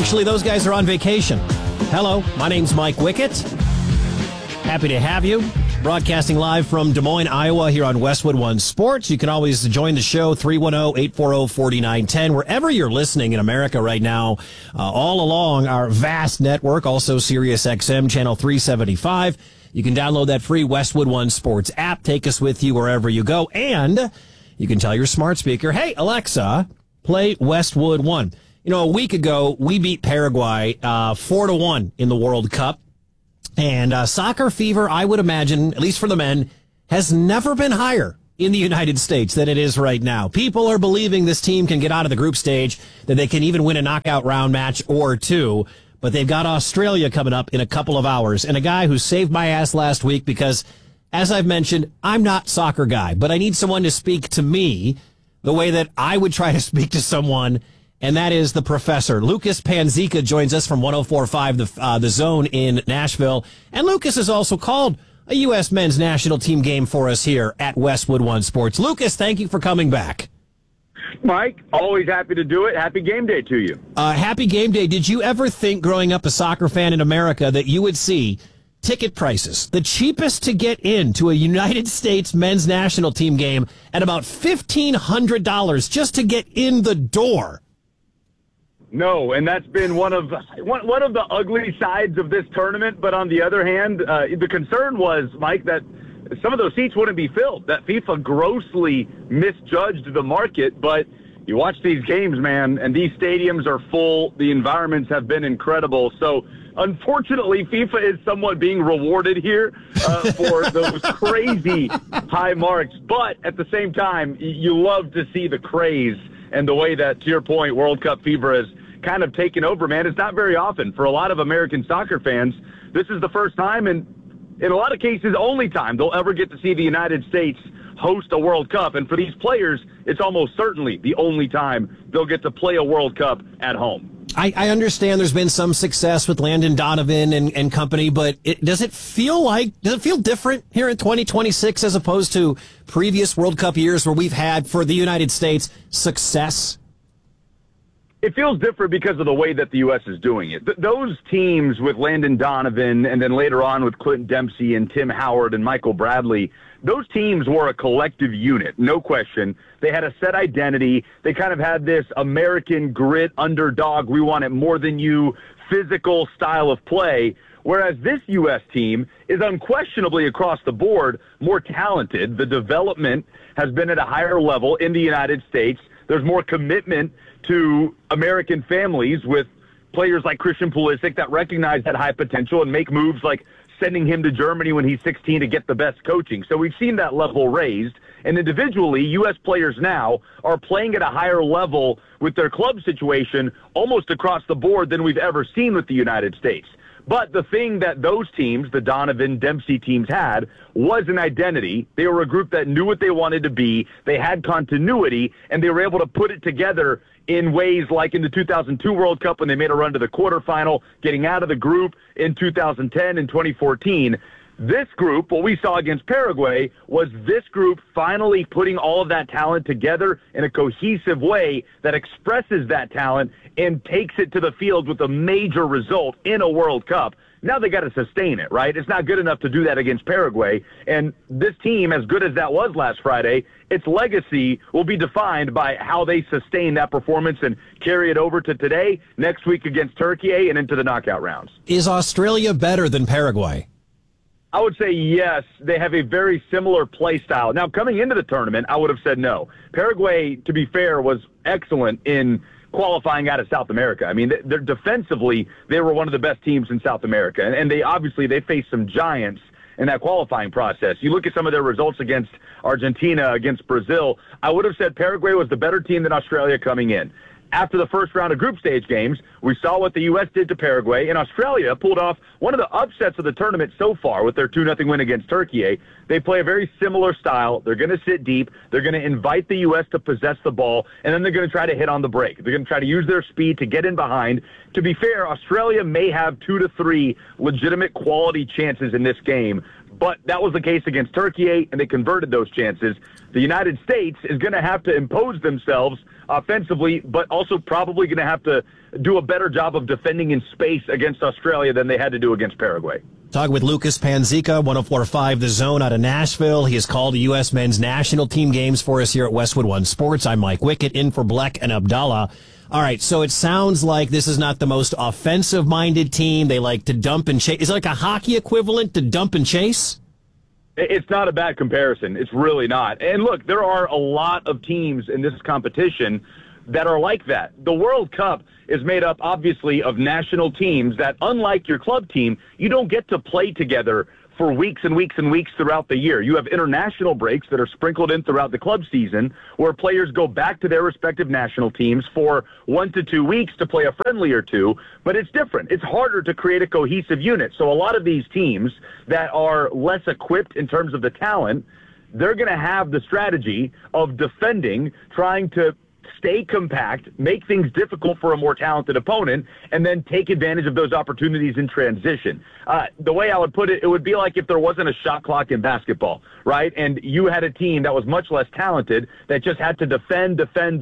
Actually, those guys are on vacation. Hello, my name's Mike Wickett. Happy to have you. Broadcasting live from Des Moines, Iowa, here on Westwood One Sports. You can always join the show, 310-840-4910, wherever you're listening in America right now, all along our vast network, also Sirius XM, channel 375. You can download that free Westwood One Sports app. Take us with you wherever you go. And you can tell your smart speaker, hey, Alexa, play Westwood One. You know, a week ago, we beat Paraguay 4-1 in the World Cup. And soccer fever, I would imagine, at least for the men, has never been higher in the United States than it is right now. People are believing this team can get out of the group stage, that they can even win a knockout round match or two. But they've got Australia coming up in a couple of hours. And a guy who saved my ass last week because, as I've mentioned, I'm not a soccer guy, but I need someone to speak to me the way that I would try to speak to someone. And that is the professor. Lucas Panzica joins us from 104.5 The Zone in Nashville. And Lucas has also called a U.S. men's national team game for us here at Westwood One Sports. Lucas, thank you for coming back. Mike, always happy to do it. Happy game day to you. Happy game day. Did you ever think growing up a soccer fan in America that you would see ticket prices, the cheapest to get into a United States men's national team game, at about $1,500 just to get in the door? No, and that's been one of the ugly sides of this tournament. But on the other hand, the concern was, Mike, that some of those seats wouldn't be filled, that FIFA grossly misjudged the market. But you watch these games, man, and these stadiums are full. The environments have been incredible. So, unfortunately, FIFA is somewhat being rewarded here for those crazy high marks. But at the same time, you love to see the craze and the way that, to your point, World Cup fever has kind of taken over, man. It's not very often for a lot of American soccer fans. This is the first time, and in a lot of cases, only time they'll ever get to see the United States host a World Cup. And for these players, it's almost certainly the only time they'll get to play a World Cup at home. I understand there's been some success with Landon Donovan and company, but does it feel different here in 2026 as opposed to previous World Cup years where we've had, for the United States, success? It feels different because of the way that the U.S. is doing it. Those teams with Landon Donovan and then later on with Clinton Dempsey and Tim Howard and Michael Bradley, those teams were a collective unit, no question. They had a set identity. They kind of had this American grit, underdog, we want it more than you, physical style of play, whereas this U.S. team is unquestionably across the board more talented. The development has been at a higher level in the United States. There's more commitment to American families with players like Christian Pulisic that recognize that high potential and make moves like sending him to Germany when he's 16 to get the best coaching. So we've seen that level raised. And individually, U.S. players now are playing at a higher level with their club situation almost across the board than we've ever seen with the United States. But the thing that those teams, the Donovan, Dempsey teams, had was an identity. They were a group that knew what they wanted to be. They had continuity, and they were able to put it together in ways like in the 2002 World Cup when they made a run to the quarterfinal, getting out of the group in 2010 and 2014. This group, what we saw against Paraguay, was this group finally putting all of that talent together in a cohesive way that expresses that talent and takes it to the field with a major result in a World Cup. Now they got to sustain it, right? It's not good enough to do that against Paraguay. And this team, as good as that was last Friday, its legacy will be defined by how they sustain that performance and carry it over to today, next week against Turkey, and into the knockout rounds. Is Australia better than Paraguay? I would say yes. They have a very similar play style. Now, coming into the tournament, I would have said no. Paraguay, to be fair, was excellent in qualifying out of South America. I mean, they're defensively, they were one of the best teams in South America. And they faced some giants in that qualifying process. You look at some of their results against Argentina, against Brazil, I would have said Paraguay was the better team than Australia coming in. After the first round of group stage games, we saw what the U.S. did to Paraguay, and Australia pulled off one of the upsets of the tournament so far with their 2-0 win against Turkey. They play a very similar style. They're going to sit deep. They're going to invite the U.S. to possess the ball, and then they're going to try to hit on the break. They're going to try to use their speed to get in behind. To be fair, Australia may have 2 to 3 legitimate quality chances in this game, But that was the case against Turkey, and they converted those chances. The United States is going to have to impose themselves offensively, but also probably going to have to do a better job of defending in space against Australia than they had to do against Paraguay. Talking with Lucas Panzica, 104.5 The Zone out of Nashville. He has called the U.S. men's national team games for us here at Westwood One Sports. I'm Mike Wickett, in for Bleck and Abdallah. All right, so it sounds like this is not the most offensive-minded team. They like to dump and chase. Is it like a hockey equivalent to dump and chase? It's not a bad comparison. It's really not. And look, there are a lot of teams in this competition that are like that. The World Cup is made up, obviously, of national teams that, unlike your club team, you don't get to play together for weeks and weeks and weeks throughout the year. You have international breaks that are sprinkled in throughout the club season where players go back to their respective national teams for 1 to 2 weeks to play a friendly or two, but it's different. It's harder to create a cohesive unit. So a lot of these teams that are less equipped in terms of the talent, they're going to have the strategy of defending, trying to stay compact, make things difficult for a more talented opponent, and then take advantage of those opportunities in transition. The way I would put it, it would be like if there wasn't a shot clock in basketball, right? And you had a team that was much less talented that just had to defend,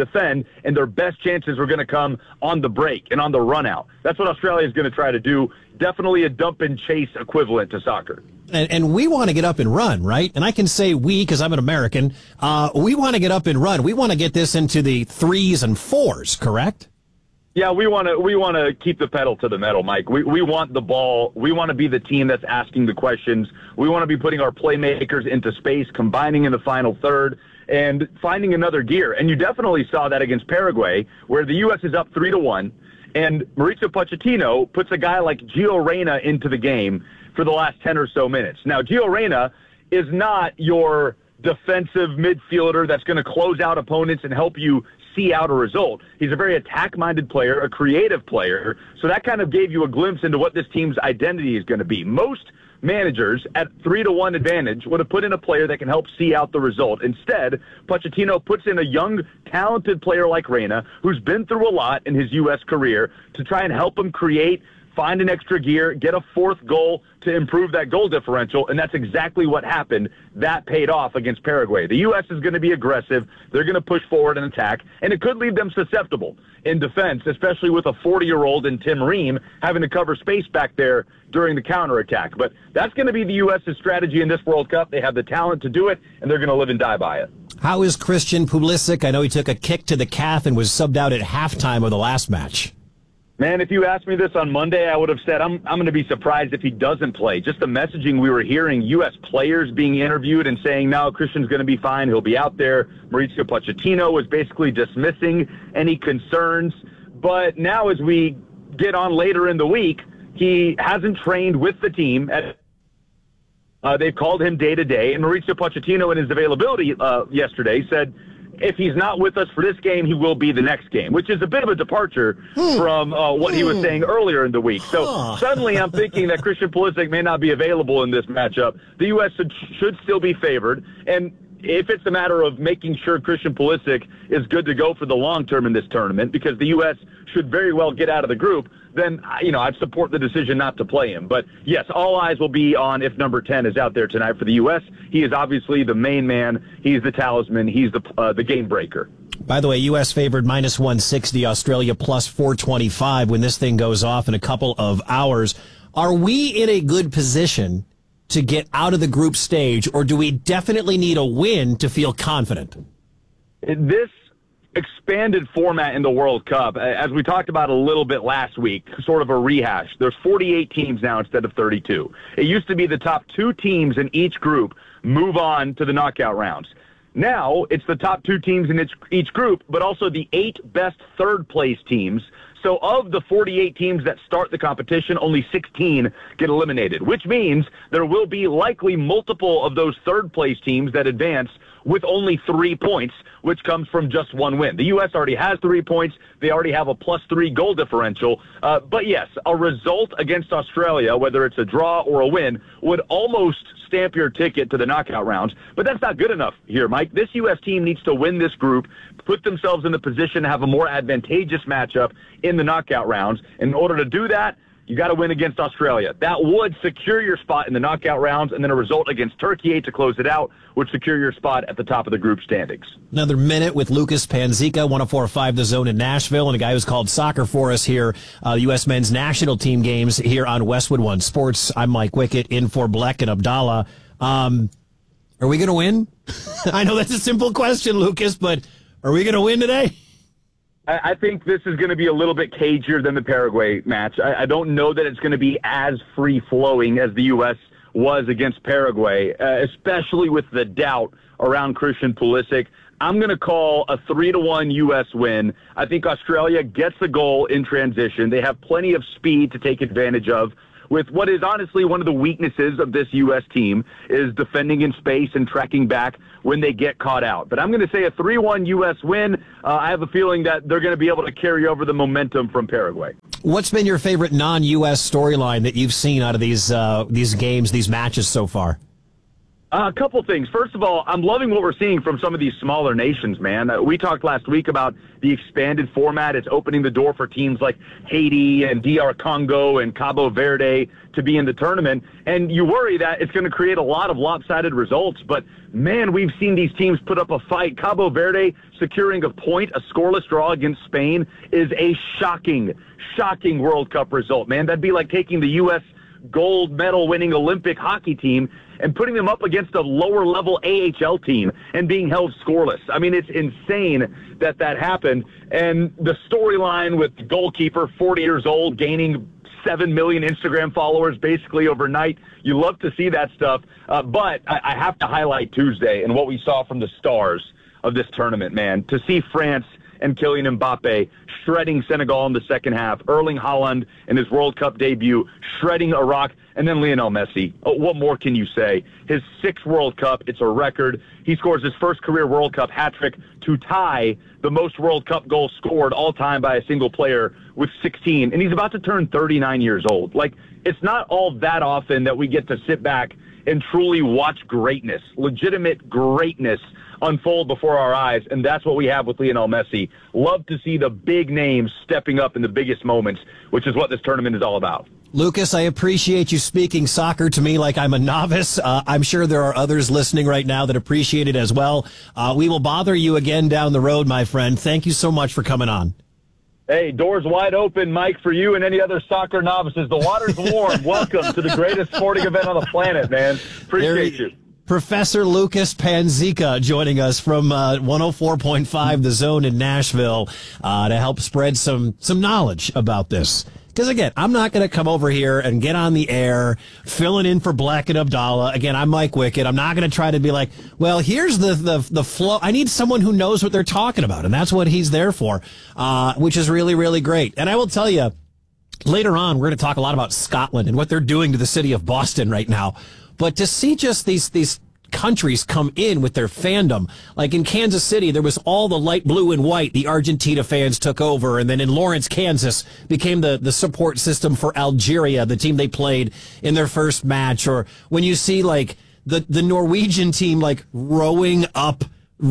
and their best chances were going to come on the break and on the run out. That's what Australia is going to try to do. Definitely a dump and chase equivalent to soccer. And we want to get up and run, right? And I can say we because I'm an American. We want to get up and run. We want to get this into the 3s and 4s, correct? Yeah, we want to keep the pedal to the metal, Mike. We want the ball. We want to be the team that's asking the questions. We want to be putting our playmakers into space, combining in the final third, and finding another gear. And you definitely saw that against Paraguay, where the U.S. is up 3-1, and Mauricio Pochettino puts a guy like Gio Reyna into the game for the last 10 or so minutes. Now, Gio Reyna is not your defensive midfielder that's going to close out opponents and help you see out a result. He's a very attack-minded player, a creative player, so that kind of gave you a glimpse into what this team's identity is going to be. Most managers at 3-1 advantage would have put in a player that can help see out the result. Instead, Pochettino puts in a young, talented player like Reyna, who's been through a lot in his U.S. career, to try and help him create, find an extra gear, get a fourth goal to improve that goal differential, and that's exactly what happened. That paid off against Paraguay. The U.S. is going to be aggressive. They're going to push forward and attack, and it could leave them susceptible in defense, especially with a 40-year-old in Tim Ream having to cover space back there during the counterattack. But that's going to be the U.S.'s strategy in this World Cup. They have the talent to do it, and they're going to live and die by it. How is Christian Pulisic? I know he took a kick to the calf and was subbed out at halftime of the last match. Man, if you asked me this on Monday, I would have said I'm going to be surprised if he doesn't play. Just the messaging we were hearing, U.S. players being interviewed and saying, no, Christian's going to be fine. He'll be out there. Mauricio Pochettino was basically dismissing any concerns. But now as we get on later in the week, he hasn't trained with the team. They've called him day to day. And Mauricio Pochettino, in his availability yesterday, said, if he's not with us for this game, he will be the next game, which is a bit of a departure from what he was saying earlier in the week. So suddenly I'm thinking that Christian Pulisic may not be available in this matchup. The U.S. should still be favored. And if it's a matter of making sure Christian Pulisic is good to go for the long term in this tournament, because the U.S. should very well get out of the group, then, I'd support the decision not to play him. But, yes, all eyes will be on if number 10 is out there tonight for the U.S. He is obviously the main man. He's the talisman. He's the game breaker. By the way, U.S. favored minus 160, Australia plus 425 when this thing goes off in a couple of hours. Are we in a good position to get out of the group stage, or do we definitely need a win to feel confident? This expanded format in the World Cup, as we talked about a little bit last week, sort of a rehash. There's 48 teams now instead of 32. It used to be the top 2 teams in each group move on to the knockout rounds. Now it's the top 2 teams in each group, but also the 8 best third-place teams. So of the 48 teams that start the competition, only 16 get eliminated, which means there will be likely multiple of those third-place teams that advance with only 3 points, which comes from just 1 win. The U.S. already has 3 points. They already have a +3 goal differential. But, yes, a result against Australia, whether it's a draw or a win, would almost stamp your ticket to the knockout rounds. But that's not good enough here, Mike. This U.S. team needs to win this group, put themselves in the position to have a more advantageous matchup in the knockout rounds. In order to do that, You got to win against Australia. That would secure your spot in the knockout rounds, and then a result against Turkey to close it out would secure your spot at the top of the group standings. Another minute with Lucas Panzica, 104.5 The Zone in Nashville, and a guy who's called soccer for us here, U.S. men's national team games here on Westwood One Sports. I'm Mike Wickett, in for Bleck and Abdallah. Are we going to win? I know that's a simple question, Lucas, but are we going to win today? I think this is going to be a little bit cagier than the Paraguay match. I don't know that it's going to be as free-flowing as the U.S. was against Paraguay, especially with the doubt around Christian Pulisic. I'm going to call a 3-1 U.S. win. I think Australia gets the goal in transition. They have plenty of speed to take advantage of. With what is honestly one of the weaknesses of this U.S. team is defending in space and tracking back when they get caught out. But I'm going to say a 3-1 U.S. win. I have a feeling that they're going to be able to carry over the momentum from Paraguay. What's been your favorite non-U.S. storyline that you've seen out of these games, these matches so far? A couple things. First of all, I'm loving what we're seeing from some of these smaller nations, man. We talked last week about the expanded format. It's opening the door for teams like Haiti and DR Congo and Cabo Verde to be in the tournament. And you worry that it's going to create a lot of lopsided results. But, man, we've seen these teams put up a fight. Cabo Verde securing a point, a scoreless draw against Spain, is a shocking World Cup result, man. That'd be like taking the U.S. gold medal winning Olympic hockey team and putting them up against a lower level AHL team and being held scoreless. I mean, it's insane that happened. And the storyline with the goalkeeper, 40 years old, gaining 7 million Instagram followers basically overnight. You love to see that stuff. But I have to highlight Tuesday and what we saw from the stars of this tournament, man. To see France and Kylian Mbappe shredding Senegal in the second half, Erling Haaland in his World Cup debut shredding Iraq, and then Lionel Messi. Oh, what more can you say? His 6th World Cup, it's a record. He scores his first career World Cup hat-trick to tie the most World Cup goals scored all time by a single player with 16, and he's about to turn 39 years old. Like, it's not all that often that we get to sit back and truly watch greatness, legitimate greatness, unfold before our eyes, and that's what we have with Lionel Messi. Love to see the big names stepping up in the biggest moments, which is what this tournament is all about. Lucas, I appreciate you speaking soccer to me like I'm a novice. I'm sure there are others listening right now that appreciate it as well. We will bother you again down the road, my friend. Thank you so much for coming on. Hey, doors wide open, Mike, for you and any other soccer novices. The water's warm. Welcome to the greatest sporting event on the planet, man. Appreciate you. Professor Lucas Panzica joining us from 104.5 The Zone in Nashville to help spread some knowledge about this. Because, again, I'm not going to come over here and get on the air filling in for Bleck and Abdallah. Again, I'm Mike Wickett. I'm not going to try to be like, well, here's the flow. I need someone who knows what they're talking about, and that's what he's there for, which is really, really great. And I will tell you, later on, we're going to talk a lot about Scotland and what they're doing to the city of Boston right now. But to see just these countries come in with their fandom, like in Kansas City, there was all the light blue and white. The Argentina fans took over, and then in Lawrence, Kansas, became the support system for Algeria, the team they played in their first match. Or when you see like the Norwegian team like rowing up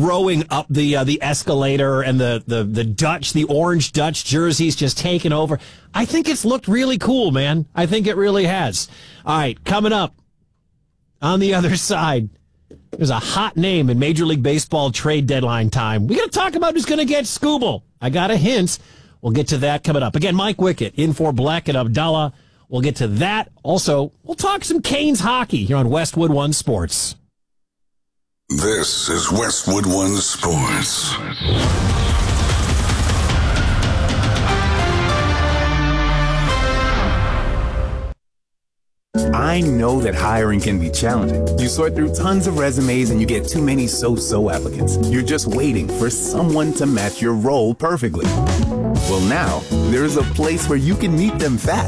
the escalator, and the Dutch, the orange Dutch jerseys just taking over. I think it's looked really cool, man. I think it really has. All right, coming up on the other side, there's a hot name in Major League Baseball trade deadline time. We got to talk about who's going to get Scooble. I got a hint. We'll get to that coming up. Again, Mike Wickett in for Bleck and Abdallah. We'll get to that. Also, we'll talk some Canes hockey here on Westwood One Sports. This is Westwood One Sports. I know that hiring can be challenging. You sort through tons of resumes and you get too many so-so applicants. You're just waiting for someone to match your role perfectly. Well, now, there's a place where you can meet them fast